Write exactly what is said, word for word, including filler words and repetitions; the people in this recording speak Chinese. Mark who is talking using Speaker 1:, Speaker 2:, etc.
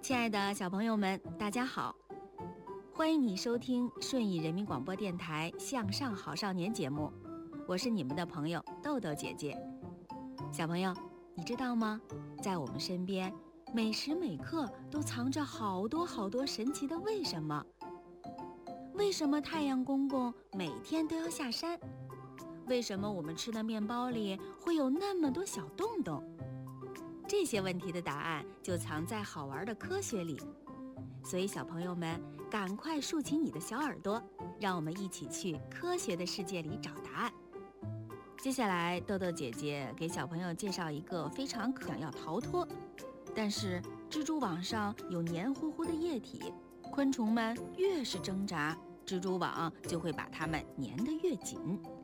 Speaker 1: 亲爱的小朋友们，大家好，欢迎你收听顺义人民广播电台向上好少年节目，我是你们的朋友豆豆姐姐。小朋友，你知道吗？在我们身边，每时每刻都藏着好多好多神奇的为什么。为什么太阳公公每天都要下山？为什么我们吃的面包里会有那么多小洞洞？这些问题的答案就藏在好玩的科学里，所以小朋友们赶快竖起你的小耳朵，让我们一起去科学的世界里找答案。接下来豆豆姐姐给小朋友介绍一个非常可想要逃脱，但是蜘蛛网上有黏糊糊的液体，昆虫们越是挣扎，蜘蛛网就会把它们粘得越紧。